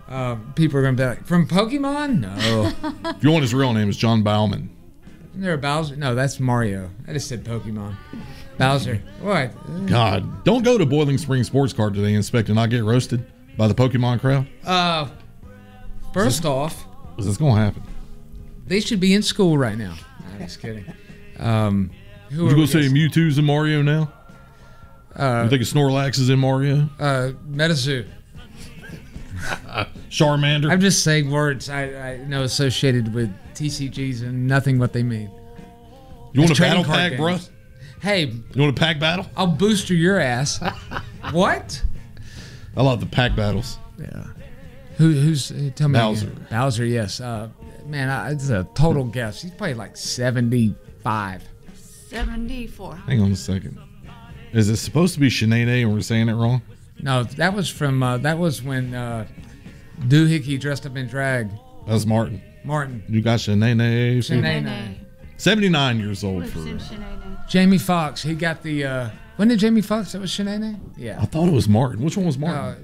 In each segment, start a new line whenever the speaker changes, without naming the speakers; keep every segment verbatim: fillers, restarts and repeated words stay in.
Uh, people are going to be like, from Pokemon? No.
If you want his real name, is John Bauman.
Isn't there a Bowser? No, that's Mario. I just said Pokemon. Bowser. What?
God, don't go to Boiling Spring Sports Card today and expect to not get roasted by the Pokemon crowd.
Uh, first
this,
off,
is this going to happen?
They should be in school right now. I'm just kidding. Um, who
Would you go say Mewtwo's in Mario now?
Uh,
you think Snorlax is in Mario?
Uh, Metazoo.
Charmander.
I'm just saying words I, I know associated with T C Gs and nothing what they mean.
You want
It's
a battle
trading card
pack,
games.
bro?
Hey.
You want a pack battle?
I'll booster your ass. What?
I love the pack battles.
Yeah. Who, who's, uh, tell me.
Bowser.
Again. Bowser, yes. Uh, man, I, it's a total guess. He's probably like seventy-five.
seventy-four.
Hang on a second. Is it supposed to be Shanae and we're saying it wrong?
No, that was from, uh, that was when uh, Doohickey dressed up in drag.
That was Martin.
Martin.
You got Shanae.
Shanae.
seventy-nine years old for
Jamie Foxx. He got the, uh, wasn't it Jamie Foxx that was Shanae? Yeah.
I thought it was Martin. Which one was Martin?
Uh,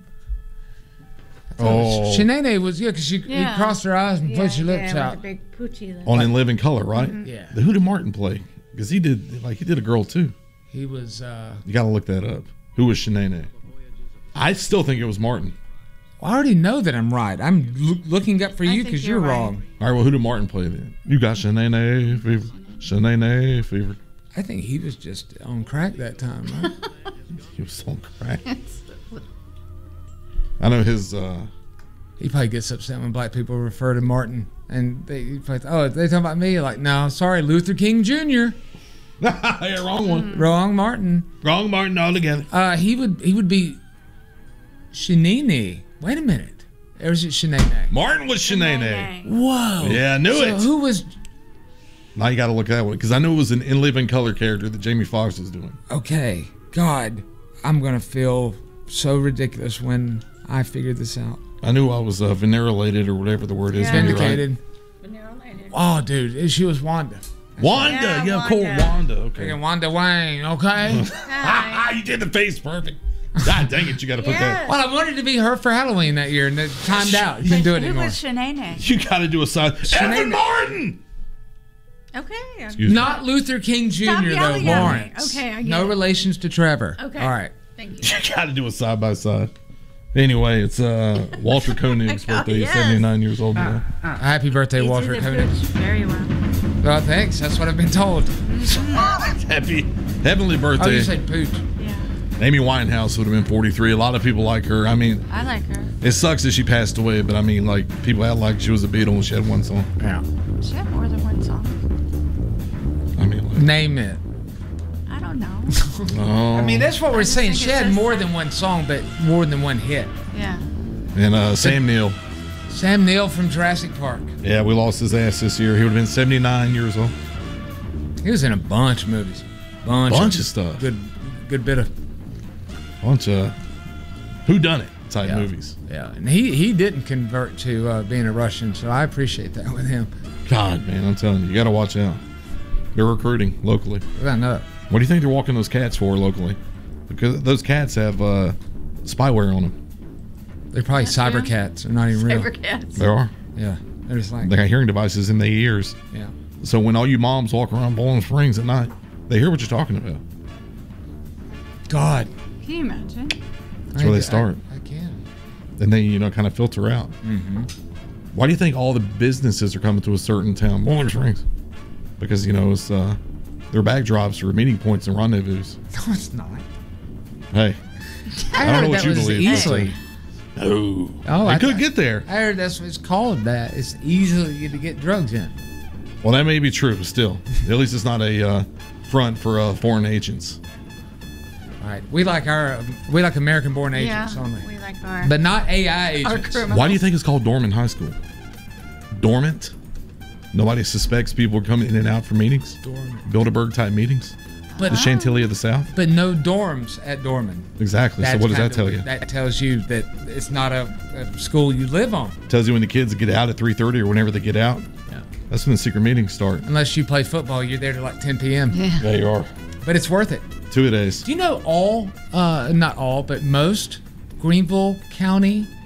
oh.
Shanae was, yeah, because she
Yeah.
you crossed her eyes and
Yeah,
pushed your lips
yeah,
out.
with the big poochie lips.
On In Living Color, right?
Mhm. Yeah.
Who did Martin play? Because he did, like, he did a girl too.
He was, uh,
You got to look that up. Who was Shanae? I still think it was Martin.
I already know that I'm right. I'm lo- looking up for
I
you
think
because
you're
you're,
right.
wrong.
All right, well, who did Martin play then? You got Shanae Fever. Shanae Fever.
I think he was just on crack that time, right?
He was on crack. I know his. uh
He probably gets upset when black people refer to Martin. And they, he probably, oh, they talking about me? Like, no, sorry, Luther King Junior
Yeah, wrong one.
Wrong Martin.
Wrong Martin altogether.
Uh, he would he would be Shanini. Wait a minute. Or is it Shanae?
Martin was Shanae.
Whoa.
Yeah, I knew
so
it.
Who was?
Now you got to look that way because I knew it was an In Living Color character that Jamie Foxx was doing.
Okay, God, I'm gonna feel so ridiculous when I figure this out.
I knew I was uh, venerated or whatever the word is.
Yeah.
maybe,
Vindicated.
Venerated.
Oh, dude, she was Wanda.
Right? Wanda, yeah,
Yeah,
cool,
Wanda.
Wanda. Okay.
Freaking Wanda Wayne, okay?
Hi.
you did the face perfect. God dang it, you got to put that.
Well, I wanted to be her for Halloween that year, and it timed out. You couldn't do it
Who
anymore.
was Shanae?
You got to do a side. Evan Martin.
Okay.
Excuse me.
Not Luther King Junior
Stop
though,
yelling at me.
Lawrence.
Okay, I get
No
it.
relations to Trevor.
Okay.
All right.
Thank you.
You got to do a side by side. Anyway, it's uh, Walter Koenig's
Oh,
birthday. He's
yes.
seventy-nine years old today.
Happy birthday,
He
Walter
did the
Koenig.
pooch very well.
Well, thanks. That's what I've been told.
Happy heavenly
Oh,
birthday.
you said pooch.
Yeah.
Amy Winehouse would have been forty-three. A lot of people like her. I mean,
I like her.
it sucks that she passed away, but I mean, like, people had like she was a Beatle and she had one song.
Yeah.
She had more than one song.
I mean, like,
Name it.
I don't know.
oh.
I mean, that's what we're
just
saying.
think
She
it
had
says
more
that.
than one song, but more than one hit.
Yeah.
and uh, Sam Neill.
Sam Neill from Jurassic Park.
Yeah, we lost his ass this year. He would have been seventy-nine years old.
He was in a bunch of movies. Bunch,
Bunch of stuff.
Good, good bit of.
Bunch of whodunit type
Yeah.
movies.
Yeah, and he he didn't convert to uh, being a Russian, so I appreciate that with him.
God, man, I'm telling you, you got to watch out. They're recruiting locally.
I know.
What do you think they're walking those cats for locally? Because those cats have uh, spyware on them.
They're probably
That's
cyber
real.
cats. They're not even real.
Cyber cats.
They are.
Yeah, they're just like
They got hearing devices in their ears.
yeah.
So when all you moms walk around Bowling Springs at night, they hear what you're talking about.
God,
Can you imagine?
That's where they start.
I, I can.
And they, you know, kind of filter out.
Mm-hmm.
Why do you think all the businesses are coming to a certain town, Bowling Springs? Because, you know, it's uh, they're backdrops or meeting points and rendezvous.
No, it's not.
Hey,
I,
I don't
heard
know what
that
you
was
believe.
easily.
no.
Oh,
they
I
could
thought-
get there.
I heard that's what it's called. That it's easily to get drugs in.
Well, that may be true, but still, at least it's not a uh, front for uh, foreign agents.
All right, we like our we like American-born agents
yeah.
only,
We like our.
but not A I
our
agents.
criminals.
Why do you think it's called Dormant High School? Dormant? Nobody suspects people are coming in and out for meetings?
Dormant.
Bilderberg type meetings?
But
The Chantilly of the South?
but no dorms at Dorman.
Exactly. So
That's
what does that
kind
tell
of-
you?
That tells you that it's not a, a school you live on,
Tells you when the kids get out at three thirty or whenever they get out.
Yeah.
That's when the secret meetings start.
unless you play football. You're there till like ten p.m.
Yeah.
There you are.
But it's worth it.
Two a days.
Do you know all, uh, not all, but most Greenville County